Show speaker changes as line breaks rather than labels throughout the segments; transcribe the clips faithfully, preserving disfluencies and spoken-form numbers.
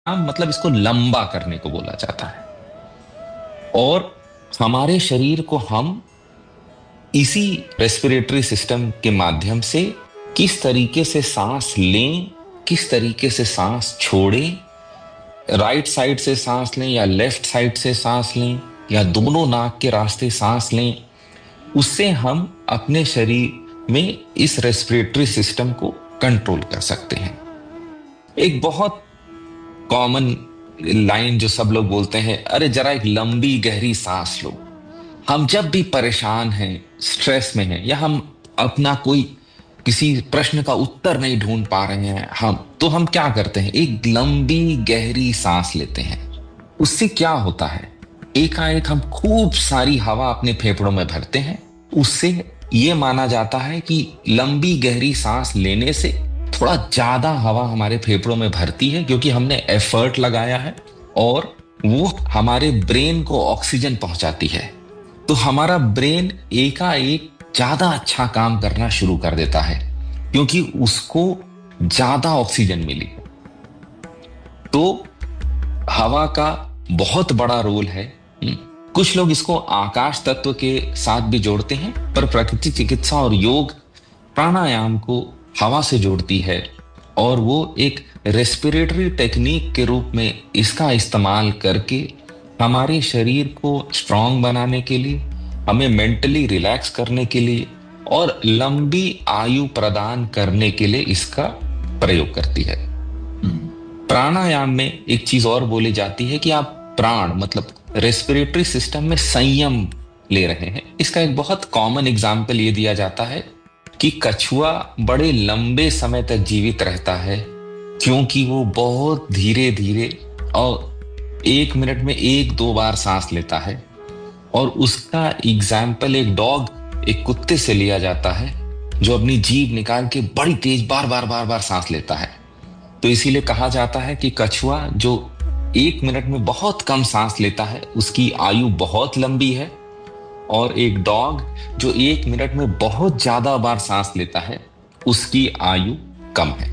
मतलब इसको लंबा करने को बोला जाता है। और हमारे शरीर को हम इसी रेस्पिरेटरी सिस्टम के माध्यम से किस तरीके से सांस लें, किस तरीके से सांस छोड़ें, राइट साइड से सांस लें या लेफ्ट साइड से सांस लें या दोनों नाक के रास्ते सांस लें, उससे हम अपने शरीर में इस रेस्पिरेटरी सिस्टम को कंट्रोल कर सकते हैं। एक बहुत कॉमन लाइन जो सब लोग बोलते हैं, अरे जरा एक लंबी गहरी सांस लो। हम जब भी परेशान हैं, स्ट्रेस में हैं, या हम अपना कोई किसी प्रश्न का उत्तर नहीं ढूंढ पा रहे हैं, हम तो हम क्या करते हैं, एक लंबी गहरी सांस लेते हैं। उससे क्या होता है, एकाएक हम खूब सारी हवा अपने फेफड़ों में भरते हैं। उससे यह माना जाता है कि लंबी गहरी सांस लेने से थोड़ा ज्यादा हवा हमारे फेफड़ों में भरती है, क्योंकि हमने एफर्ट लगाया है और वो हमारे ब्रेन को ऑक्सीजन पहुंचाती है। तो हमारा ब्रेन एकाएक ज्यादा अच्छा काम करना शुरू कर देता है, क्योंकि उसको ज्यादा ऑक्सीजन मिली। तो हवा का बहुत बड़ा रोल है। कुछ लोग इसको आकाश तत्व के साथ भी जोड़ते हैं, पर प्रकृति चिकित्सा और योग प्राणायाम को हवा से जोड़ती है, और वो एक रेस्पिरेटरी टेक्निक के रूप में इसका इस्तेमाल करके हमारे शरीर को स्ट्रांग बनाने के लिए, हमें मेंटली रिलैक्स करने के लिए और लंबी आयु प्रदान करने के लिए इसका प्रयोग करती है। प्राणायाम में एक चीज और बोली जाती है कि आप प्राण मतलब रेस्पिरेटरी सिस्टम में संयम ले रहे हैं। इसका एक बहुत कॉमन एग्जाम्पल ये दिया जाता है कि कछुआ बड़े लंबे समय तक जीवित रहता है, क्योंकि वो बहुत धीरे धीरे और एक मिनट में एक दो बार सांस लेता है। और उसका एग्जाम्पल एक डॉग, एक कुत्ते से लिया जाता है, जो अपनी जीभ निकाल के बड़ी तेज बार बार बार बार सांस लेता है। तो इसीलिए कहा जाता है कि कछुआ जो एक मिनट में बहुत कम सांस लेता है, उसकी आयु बहुत लंबी है, और एक डॉग जो एक मिनट में बहुत ज्यादा बार सांस लेता है, उसकी आयु कम है।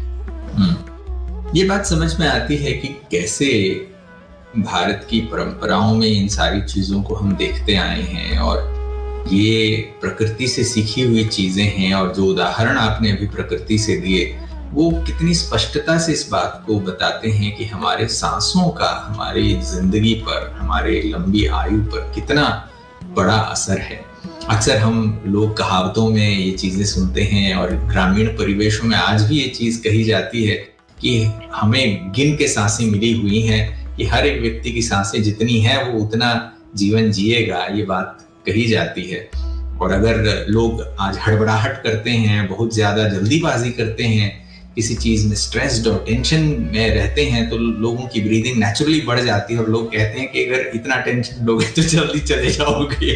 ये बात समझ में आती है कि कैसे भारत की परंपराओं में इन सारी चीजों को हम देखते आए हैं, और ये प्रकृति से सीखी हुई चीजें हैं। और जो उदाहरण आपने अभी प्रकृति से दिए, वो कितनी स्पष्टता से इस बात को बताते हैं कि हमारे सांसों का हमारी जिंदगी पर, हमारे लंबी आयु पर कितना बड़ा असर है। अक्सर हम लोग कहावतों में ये चीजें सुनते हैं, और ग्रामीण परिवेशों में आज भी ये चीज कही जाती है कि हमें गिन के सांसें मिली हुई हैं, कि हर एक व्यक्ति की सांसें जितनी है वो उतना जीवन जिएगा, ये बात कही जाती है। और अगर लोग आज हड़बड़ाहट करते हैं, बहुत ज्यादा जल्दीबाजी करते हैं, किसी चीज में स्ट्रेस्ड और टेंशन में रहते हैं, तो लोगों की ब्रीदिंग नेचुरली बढ़ जाती है, और लोग कहते हैं कि अगर इतना टेंशन लोगे तो जल्दी चले जाओगे।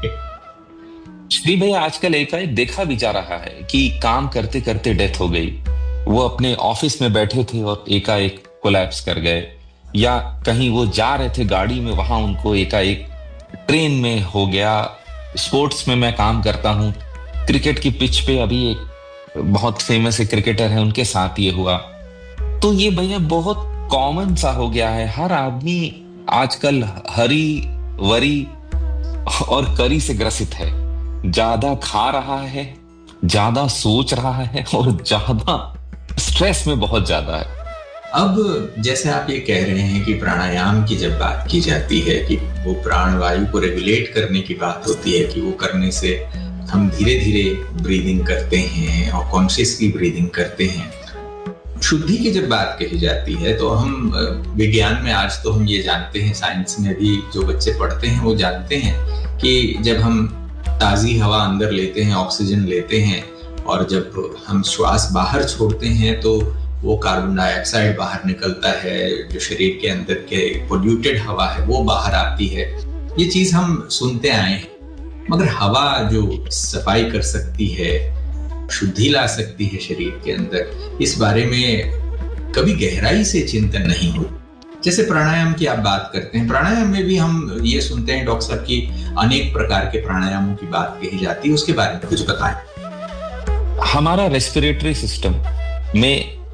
श्री भैया, आजकल एकाएक देखा भी जा रहा है कि काम करते करते डेथ हो गई। वो अपने ऑफिस में बैठे थे और एकाएक कोलैप्स कर गए, या कहीं वो जा रहे थे गाड़ी में, वहां उनको एकाएक ट्रेन में हो गया। स्पोर्ट्स में मैं काम करता हूं, क्रिकेट की पिच पे अभी एक बहुत फेमस क्रिकेटर है, उनके साथ ये हुआ। तो ये भैया बहुत कॉमन सा हो गया है। हर आदमी आजकल हरी वरी और करी से ग्रसित है, ज्यादा खा रहा है, ज्यादा सोच रहा है, और ज्यादा स्ट्रेस में बहुत ज्यादा है।
अब जैसे आप ये कह रहे हैं कि प्राणायाम की जब बात की जाती है कि वो प्राणवायु को रेगुलेट करने की बात होती है, कि वो करने से हम धीरे धीरे ब्रीदिंग करते हैं और कॉन्शियसली ब्रीदिंग करते हैं। शुद्धि की जब बात कही जाती है, तो हम विज्ञान में आज तो हम ये जानते हैं, साइंस में भी जो बच्चे पढ़ते हैं वो जानते हैं कि जब हम ताजी हवा अंदर लेते हैं, ऑक्सीजन लेते हैं, और जब हम श्वास बाहर छोड़ते हैं तो वो कार्बन डाइऑक्साइड बाहर निकलता है, जो शरीर के अंदर के पोल्यूटेड हवा है वो बाहर आती है। ये चीज हम सुनते आए हैं, मगर हवा जो सफाई कर सकती है, शुद्धि ला सकती है शरीर के अंदर, इस बारे में कभी गहराई से चिंतन नहीं हुआ। जैसे प्राणायाम की आप बात करते हैं, प्राणायाम में भी हम ये सुनते हैं डॉक्टर साहब की अनेक प्रकार के प्राणायामों की बात कही जाती है, उसके बारे में कुछ बताएं।
हमारा रेस्पिरेटरी सिस्टम में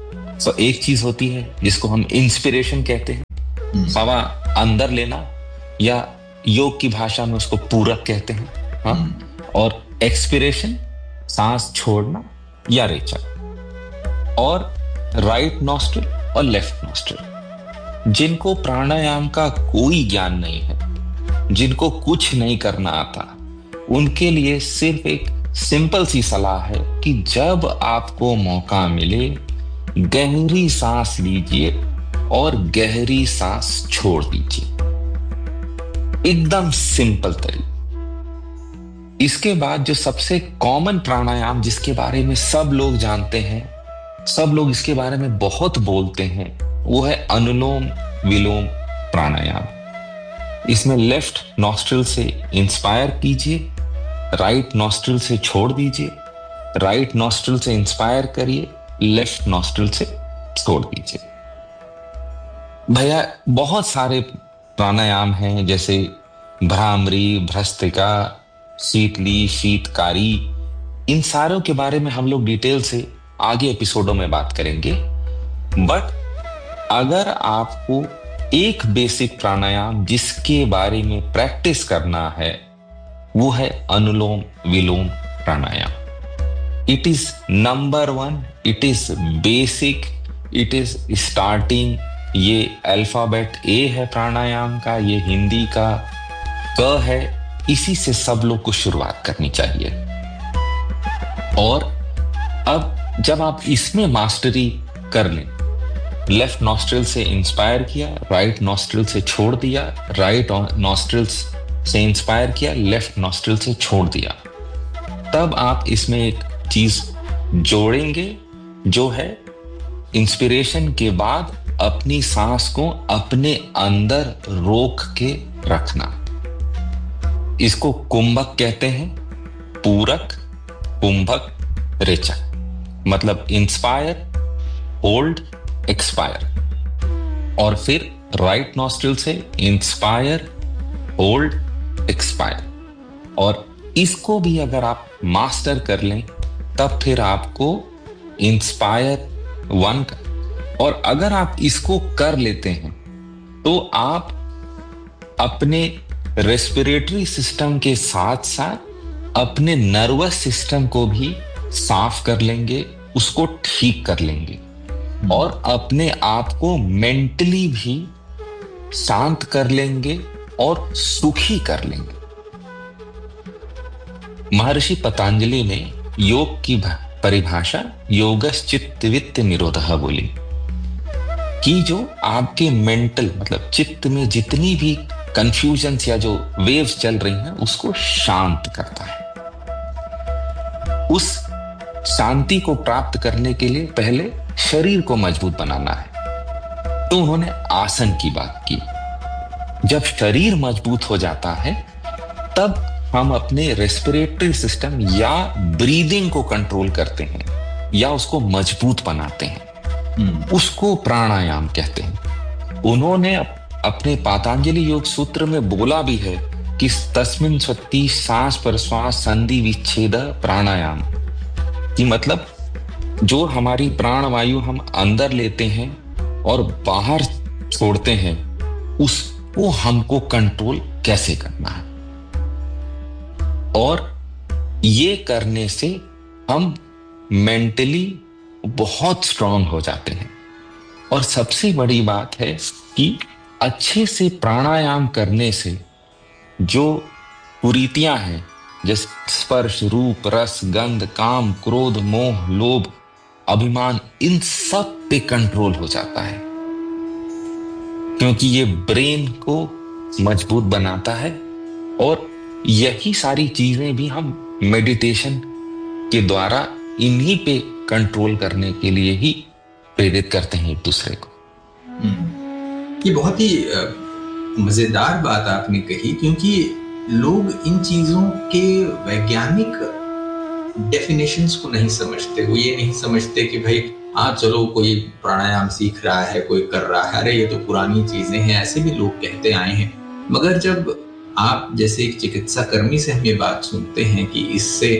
तो एक चीज होती है जिसको हम इंस्पिरेशन कहते हैं, हवा अंदर लेना, या योग की भाषा में उसको पूरक कहते हैं, हाँ। और एक्सपिरेशन सांस छोड़ना या रेचक। और राइट नॉस्ट्रिल और लेफ्ट नॉस्ट्रिल। जिनको प्राणायाम का कोई ज्ञान नहीं है, जिनको कुछ नहीं करना आता, उनके लिए सिर्फ एक सिंपल सी सलाह है कि जब आपको मौका मिले गहरी सांस लीजिए और गहरी सांस छोड़ दीजिए। एकदम सिंपल तरीका। इसके बाद जो सबसे कॉमन प्राणायाम जिसके बारे में सब लोग जानते हैं, सब लोग इसके बारे में बहुत बोलते हैं, वो है अनुलोम विलोम प्राणायाम। इसमें लेफ्ट नॉस्ट्रिल से इंस्पायर कीजिए, राइट नॉस्ट्रिल से छोड़ दीजिए, राइट नॉस्ट्रिल से इंस्पायर करिए, लेफ्ट नॉस्ट्रिल से छोड़ दीजिए। भैया बहुत सारे प्राणायाम हैं, जैसे भ्रामरी, भ्रस्त्रिका, शीतली, शीतकारी। इन सारों के बारे में हम लोग डिटेल से आगे एपिसोडों में बात करेंगे। बट अगर आपको एक बेसिक प्राणायाम जिसके बारे में प्रैक्टिस करना है, वो है अनुलोम विलोम प्राणायाम। It is number one, it is basic, it is starting. ये अल्फाबेट ए है प्राणायाम का, ये हिंदी का क है। इसी से सब लोग को शुरुआत करनी चाहिए। और अब जब आप इसमें मास्टरी कर लें, लेफ्ट नॉस्ट्रिल से इंस्पायर किया, राइट नॉस्ट्रिल से छोड़ दिया, राइट नॉस्ट्रिल से इंस्पायर किया, लेफ्ट नॉस्ट्रिल से छोड़ दिया, तब आप इसमें एक चीज जोड़ेंगे जो है इंस्पिरेशन के बाद अपनी सांस को अपने अंदर रोक के रखना। इसको कुंभक कहते हैं, पूरक, कुंभक, रेचक। मतलब इंस्पायर, होल्ड, एक्सपायर। और फिर राइट नॉस्ट्रिल से इंस्पायर, होल्ड, एक्सपायर। और इसको भी अगर आप मास्टर कर लें, तब फिर आपको इंस्पायर वन का, और अगर आप इसको कर लेते हैं तो आप अपने रेस्पिरेटरी सिस्टम के साथ साथ अपने नर्वस सिस्टम को भी साफ कर लेंगे, उसको ठीक कर लेंगे, और अपने आप को मेंटली भी शांत कर लेंगे और सुखी कर लेंगे। महर्षि पतंजलि ने योग की परिभाषा योगश्चित्त वित्त निरोधः बोली कि जो आपके मेंटल मतलब चित्त में जितनी भी कंफ्यूजन या जो वेव्स चल रही हैं उसको शांत करता है। उस शांति को प्राप्त करने के लिए पहले शरीर को मजबूत बनाना है, तो उन्होंने आसन की बात की। जब शरीर मजबूत हो जाता है तब हम अपने रेस्पिरेटरी सिस्टम या ब्रीदिंग को कंट्रोल करते हैं या उसको मजबूत बनाते हैं। उसको प्राणायाम कहते हैं। उन्होंने अपने पातंजलि योग सूत्र में बोला भी है कि तस्मिन् स्वति सांस प्रश्वास संधि विच्छेद प्राणायाम, कि मतलब जो हमारी प्राण वायु हम अंदर लेते हैं और बाहर छोड़ते हैं, उसको हमको कंट्रोल कैसे करना है। और ये करने से हम मेंटली बहुत स्ट्रांग हो जाते हैं। और सबसे बड़ी बात है कि अच्छे से प्राणायाम करने से जो कुरीतियां हैं, जैसे स्पर्श, रूप, रस, गंध, काम, क्रोध, मोह, लोभ, अभिमान, इन सब पे कंट्रोल हो जाता है, क्योंकि ये ब्रेन को मजबूत बनाता है। और यही सारी चीजें भी हम मेडिटेशन के द्वारा इन्हीं पे कंट्रोल करने के लिए ही प्रेरित करते हैं एक दूसरे को।
ये बहुत ही मजेदार बात आपने कही, क्योंकि लोग इन चीजों के वैज्ञानिक डेफिनेशंस को नहीं समझते। वो ये नहीं समझते कि भाई हाँ चलो कोई प्राणायाम सीख रहा है, कोई कर रहा है, अरे ये तो पुरानी चीजें हैं, ऐसे भी लोग कहते आए हैं। मगर जब आप जैसे एक चिकित्सा कर्मी से हम ये बात सुनते हैं कि इससे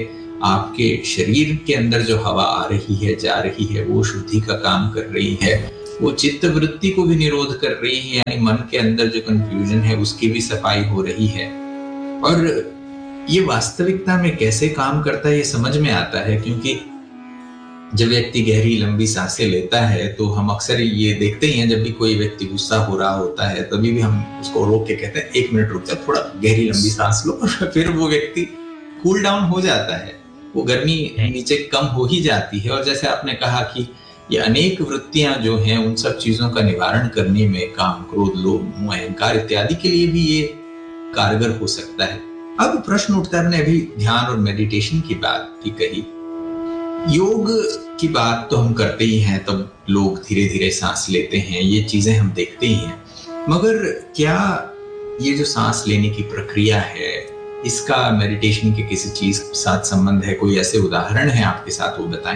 आपके शरीर के अंदर जो हवा आ रही है, जा रही है, वो शुद्धि का काम कर रही है, वो चित्त वृत्ति को भी निरोध कर रही है, यानी मन के अंदर जो कंफ्यूजन है उसकी भी सफाई हो रही है। और ये वास्तविकता में कैसे काम करता है ये समझ में आता है, क्योंकि जब व्यक्ति गहरी लंबी सांसें लेता है तो हम अक्सर ये देखते ही हैं, जब भी कोई व्यक्ति गुस्सा हो रहा होता है तभी भी हम उसको रोक के कहते हैं एक मिनट रुक जा, थोड़ा गहरी लंबी सांस लो, और फिर वो व्यक्ति कूल डाउन हो जाता है, वो गर्मी नीचे कम हो ही जाती है। और जैसे आपने कहा कि ये अनेक वृत्तियां जो हैं उन सब चीजों का निवारण करने में, काम, क्रोध, लोभ, मोह, अहंकार इत्यादि के लिए भी ये कारगर हो सकता है। अब प्रश्न उठता है, हमने अभी ध्यान और मेडिटेशन की बात भी कही, योग की बात तो हम करते ही हैं, तब लोग धीरे धीरे सांस लेते हैं, ये चीजें हम देखते ही हैं, मगर क्या ये जो सांस लेने की प्रक्रिया है इसका मेडिटेशन के किसी चीज के साथ संबंध है? कोई ऐसे उदाहरण है आपके साथ, वो बताएं।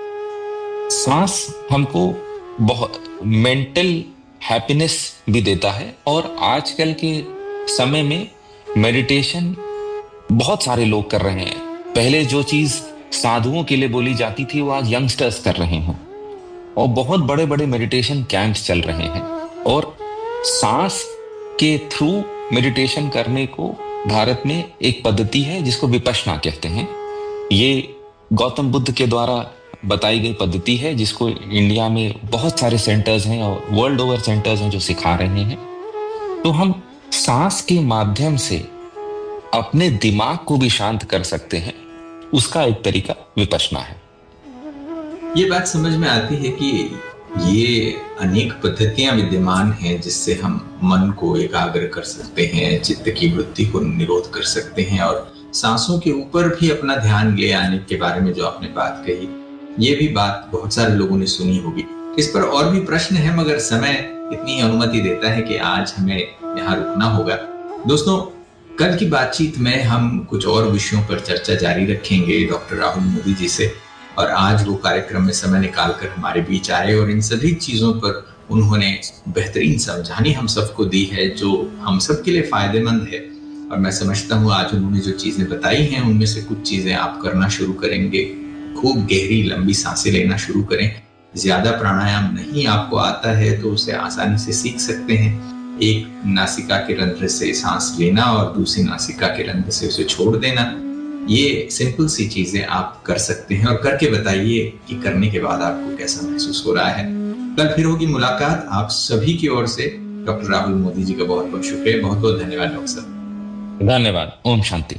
सांस हमको बहुत मेंटल हैप्पीनेस भी देता है, और आजकल के समय में मेडिटेशन बहुत सारे लोग कर रहे हैं। पहले जो चीज साधुओं के लिए बोली जाती थी वो आज यंगस्टर्स कर रहे हैं, और बहुत बड़े बड़े मेडिटेशन कैंप्स चल रहे हैं। और सांस के थ्रू मेडिटेशन करने को भारत में एक पद्धति है जिसको विपश्यना कहते हैं। ये गौतम बुद्ध के द्वारा बताई गई पद्धति है, जिसको इंडिया में बहुत सारे सेंटर्स हैं और वर्ल्ड ओवर सेंटर्स हैं जो सिखा रहे हैं। तो हम सांस के माध्यम से अपने दिमाग को भी शांत कर सकते हैं, उसका एक तरीका विपश्यना है।
ये बात समझ में आती है कि ये अनेक पद्धतियां विद्यमान हैं जिससे हम मन को एकाग्र कर सकते हैं, चित्त की वृत्ति को निरोध कर सकते हैं, और सांसों के ऊपर भी अपना ध्यान ले आने के बारे में जो आपने बात कही, ये भी बात बहुत सारे लोगों ने सुनी होगी। इस पर और भी प्रश्न है, मगर समय इतनी अनुमति देता है कि आज हमें यहाँ रुकना होगा। दोस्तों, कल की बातचीत में हम कुछ और विषयों पर चर्चा जारी रखेंगे डॉक्टर राहुल मोदी जी से, और आज वो कार्यक्रम में समय निकालकर हमारे बीच आए और इन सभी चीजों पर उन्होंने बेहतरीन समझानी हम सबको दी है, जो हम सब के लिए फायदेमंद है। और मैं समझता हूँ आज उन्होंने जो चीजें बताई हैं उनमें से कुछ चीजें आप करना शुरू करेंगे। खूब गहरी लंबी सांसें लेना शुरू करें। ज्यादा प्राणायाम नहीं आपको आता है तो उसे आसानी से सीख सकते हैं। एक नासिका के रंध्र से सांस लेना और दूसरी नासिका के रंध्र से उसे छोड़ देना, ये सिंपल सी चीजें आप कर सकते हैं, और करके बताइए कि करने के बाद आपको कैसा महसूस हो रहा है। कल फिर होगी मुलाकात। आप सभी की ओर से डॉक्टर राहुल मोदी जी का बहुत बहुत शुक्रिया, बहुत बहुत धन्यवाद डॉक्टर साहब।
धन्यवाद। ओम शांति।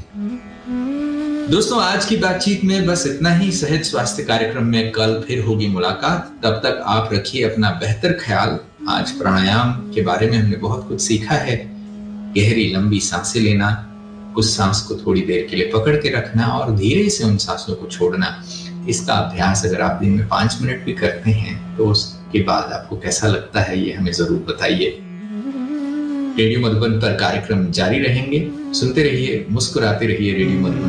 दोस्तों, आज की बातचीत में बस इतना ही। सहज स्वास्थ्य कार्यक्रम में कल फिर होगी मुलाकात। तब तक आप रखिए अपना बेहतर ख्याल। आज प्राणायाम के बारे में हमने बहुत कुछ सीखा है। गहरी लंबी सांसें लेना, कुछ सांस को थोड़ी देर के लिए पकड़ के रखना और धीरे से उन सांसों को छोड़ना। इसका अभ्यास अगर आप दिन में पांच मिनट भी करते हैं तो उसके बाद आपको कैसा लगता है ये हमें जरूर बताइए। रेडियो मधुबन पर कार्यक्रम जारी रहेंगे। सुनते रहिए, मुस्कुराते रहिए। रेडियो मधुबन